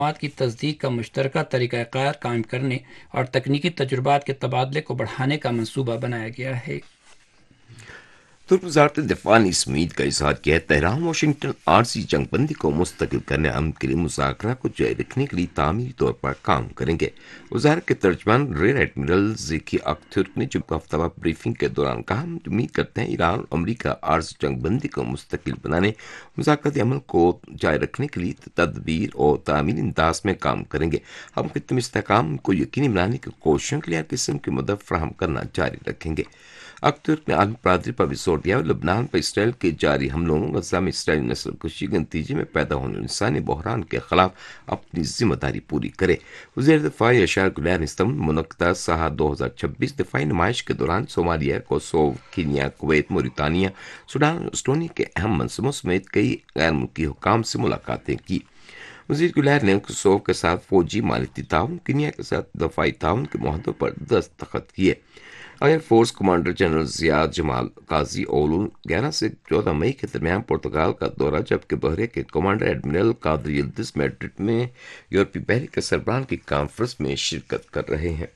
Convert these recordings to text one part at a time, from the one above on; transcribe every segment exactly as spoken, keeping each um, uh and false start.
معلومات کی تصدیق کا مشترکہ طریقہ کار قائم کرنے اور تکنیکی تجربات کے تبادلے کو بڑھانے کا منصوبہ بنایا گیا ہے۔ ترک وزارت دفاع نے اس امید کا اظہار کیا ہے تہران واشنگٹن عارضی جنگ بندی کو مستقل کرنے امن کے لیے مذاکرات کو جاری رکھنے کے لیے تعمیری طور پر کام کریں گے۔ وزارت کے ترجمان ریئر ایڈمرل زیکی اکترک نے جب ہفتہ وار بریفنگ کے دوران کہا، ہم امید کرتے ہیں ایران اور امریکہ عارضی جنگ بندی کو مستقل بنانے، مذاکراتی عمل کو جاری رکھنے کے لیے تدبیر اور تعمیری انداز میں کام کریں گے۔ ہم خطے میں استحکام کو یقینی بنانے کی کوششوں کے لیے ہر قسم کی مدد فراہم کرنا جاری رکھیں گے۔ اکترک نے عالمی برادری پر بھی زور دیا اور لبنان پر اسرائیل کے جاری حملوں، غزہ میں اسرائیلی نسل کشی کے نتیجے میں پیدا ہونے والے انسانی بحران کے خلاف اپنی ذمہ داری پوری کرے۔ وزیر دفاع یشار گلیر نے استنبول میں منعقدہ سہا دو ہزار چھبیس دفاعی نمائش کے دوران Somalia, Kosovo, Kenya, Kuwait, Mauritania, Sudan اور اسٹونیا کے اہم منصبوں سمیت کئی غیر ملکی حکام سے ملاقاتیں کی۔ وزیر گلیر نے کوسوو کے ساتھ فوجی مالیاتی تعاون، کینیا کے ساتھ دفاعی تعاون کے معاہدوں پر دستخط کیے۔ ایئر فورس کمانڈر جنرل زیاد جمال قاضی اولو گیارہ سے چودہ مئی کے درمیان پرتگال کا دورہ، جبکہ بحریہ کے کمانڈر ایڈمرل قادر یلدز میڈرڈ میں یورپی بحری کے سربراہان کی کانفرنس میں شرکت کر رہے ہیں۔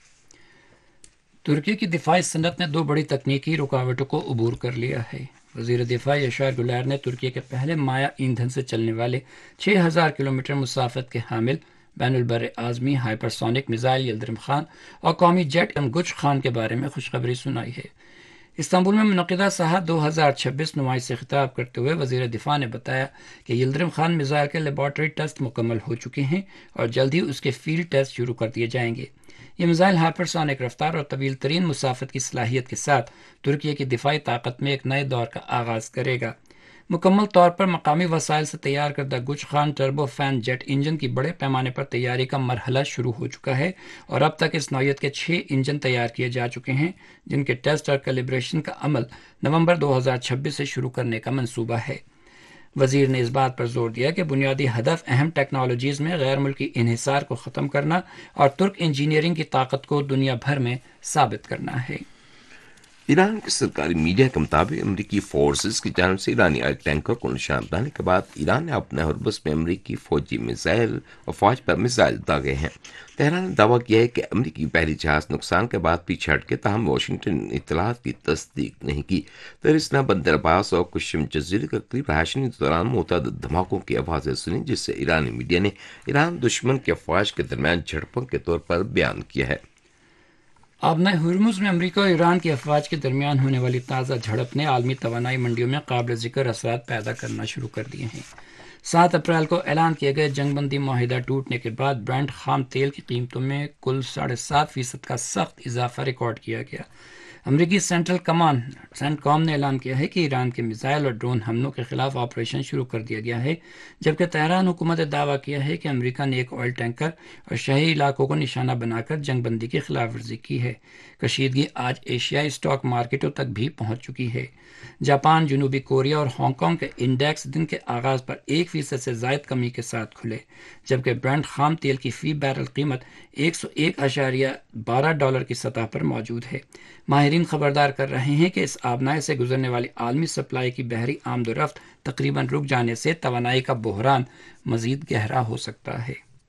ترکی کی دفاعی صنعت نے دو بڑی تکنیکی رکاوٹوں کو عبور کر لیا ہے۔ وزیر دفاع یشار گلیر نے ترکی کے پہلے مائع ایندھن سے چلنے والے چھ ہزار کلومیٹر مسافت کے حامل بین البر اعظمی ہائپرسونک میزائل یلدرم خان اور قومی جیٹ گچ خان کے بارے میں خوشخبری سنائی ہے۔ استنبول میں منعقدہ سہا دو ہزار چھبیس نمائش سے خطاب کرتے ہوئے وزیر دفاع نے بتایا کہ یلدرم خان میزائل کے لیبارٹری ٹیسٹ مکمل ہو چکے ہیں اور جلد ہی اس کے فیلڈ ٹیسٹ شروع کر دیے جائیں گے۔ یہ میزائل ہائپرسونک رفتار اور طویل ترین مسافت کی صلاحیت کے ساتھ ترکی کی دفاعی طاقت میں ایک نئے دور کا آغاز کرے گا۔ مکمل طور پر مقامی وسائل سے تیار کردہ گچ Khan turbo fan jet engine کی بڑے پیمانے پر تیاری کا مرحلہ شروع ہو چکا ہے اور اب تک اس نوعیت کے چھ انجن تیار کیے جا چکے ہیں، جن کے ٹیسٹ اور کیلیبریشن کا عمل نومبر دو ہزار چھبیس سے شروع کرنے کا منصوبہ ہے۔ وزیر نے اس بات پر زور دیا کہ بنیادی ہدف اہم ٹیکنالوجیز میں غیر ملکی انحصار کو ختم کرنا اور ترک انجینئرنگ کی طاقت کو دنیا بھر میں ثابت کرنا ہے۔ ایران کے سرکاری میڈیا کے مطابق امریکی فورسز کی جانب سے ایرانی آئل ٹینکر کو نشانہ بنانے کے بعد ایران نے اپنے حربس میں امریکی فوجی میزائل افواج پر میزائل داغے ہیں۔ تہران نے دعویٰ کیا ہے کہ امریکی بحری جہاز نقصان کے بعد پیچھے ہٹ کے، تاہم واشنگٹن نے اطلاعات کی تصدیق نہیں کی۔ ترسنا بندر عباس اور کشم جزیرے کے قریب رہائشی کے دوران متعدد دھماکوں کی آوازیں سنی، جس سے ایرانی میڈیا نے ایران دشمن کی افواج کے درمیان جھڑپوں کے طور پر بیان کیا ہے۔ آبنہ ہرمز میں امریکہ اور ایران کی افواج کے درمیان ہونے والی تازہ جھڑپ نے عالمی توانائی منڈیوں میں قابل ذکر اثرات پیدا کرنا شروع کر دیے ہیں۔ سات اپریل کو اعلان کیے گئے جنگ بندی معاہدہ ٹوٹنے کے بعد برنٹ خام تیل کی قیمتوں میں کل ساڑھے سات فیصد کا سخت اضافہ ریکارڈ کیا گیا۔ امریکی سینٹرل کمان سینٹ کام نے اعلان کیا ہے کہ ایران کے میزائل اور ڈرون حملوں کے خلاف آپریشن شروع کر دیا گیا ہے، جبکہ طہران حکومت نے دعویٰ کیا ہے کہ امریکہ نے ایک آئل ٹینکر اور شہری علاقوں کو نشانہ بنا کر جنگ بندی کی خلاف ورزی کی ہے۔ کشیدگی آج ایشیائی اسٹاک مارکیٹوں تک بھی پہنچ چکی ہے۔ جاپان، جنوبی کوریا اور ہانگ کانگ کے انڈیکس دن کے آغاز پر ایک فیصد سے زائد کمی کے ساتھ کھلے، جبکہ برنٹ خام تیل کی فی بیرل قیمت ایک سو ایک اشاریہ بارہ ڈالر کی سطح پر موجود ہے۔ ماہرین خبردار کر رہے ہیں کہ اس آبنائے سے گزرنے والی عالمی سپلائی کی بحری آمد و رفت تقریباً رک جانے سے توانائی کا بحران مزید گہرا ہو سکتا ہے۔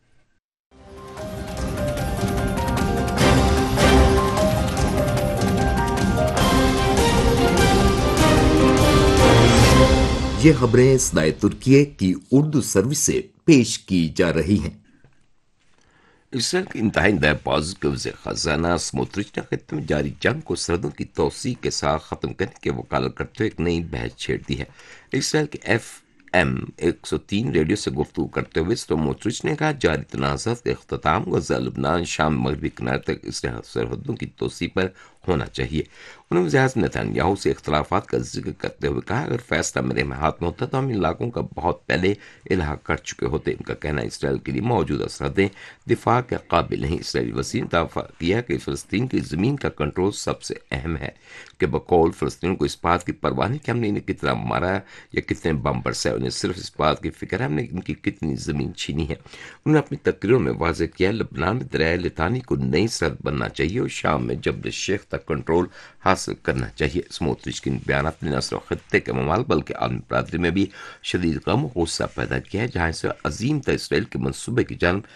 یہ خبریں صدائے ترکیہ کی اردو سروس سے پیش کی جا رہی ہیں۔ اسرائیل کے انتہائی دائیں بازو کے وزیر خزانہ سموٹرچ نے خطے میں جاری جنگ کو سرحدوں کی توسیع کے ساتھ ختم کرنے کی وکالت کرتے ہوئے ایک نئی بحث چھیڑ دی ہے۔ اسرائیل کے ایف ایم ایک سو تین ریڈیو سے گفتگو کرتے ہوئے سموٹرچ نے کہا، جاری تنازعات کا اختتام غزہ، لبنان، شام مغربی کنارے تک سرحدوں کی توسیع پر ہونا چاہیے۔ انہوں نے وزیر اعظم نتن یاہو سے اختلافات کا ذکر کرتے ہوئے کہا، اگر فیصلہ میرے ہاتھ میں ہوتا تو ہم ان علاقوں کا بہت پہلے الحاق کر چکے ہوتے۔ ان کا کہنا ہے اسرائیل کے لیے موجودہ سرحدیں دفاع کے قابل نہیں۔ اسرائیلی وزیر نے دعویٰ کیا کہ فلسطین کی زمین کا کنٹرول سب سے اہم ہے، کہ بقول فلسطینیوں کو اس بات کی پرواہ نہیں کہ ہم نے انہیں کتنا مارا یا کتنے بم برسائے، انہیں صرف اس بات کی فکر ہے ہم نے ان کی کتنی زمین چھینی ہے۔ انہوں نے اپنی تقریروں میں واضح کیا، لبنان میں دریائے لتانی کو نئی سرحد بننا چاہیے اور شام میں جبل شیخ تک تک کنٹرول حاصل کرنا چاہیے۔ سموٹرچ کے ان بیانات نے نہ صرف خطے کے ممالک بلکہ عالمی برادری میں بھی شدید غم و غصہ پیدا کیا ہے، جہاں سے عظیم تر اسرائیل کے منصوبے کی جانب